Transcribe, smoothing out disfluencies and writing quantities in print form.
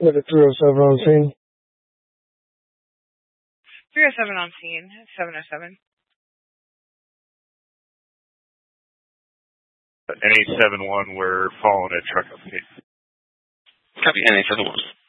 Look at 307 on scene. 307 on scene, 707. NA71, we're following a truck update. Copy, NA71.